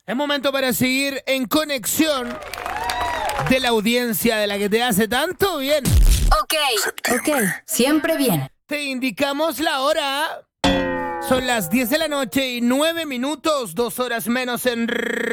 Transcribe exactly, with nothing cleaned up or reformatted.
Es momento para seguir en conexión de la audiencia de la que te hace tanto bien. Ok, ok, siempre bien. Te indicamos la hora. Son las diez de la noche y nueve minutos, dos horas menos en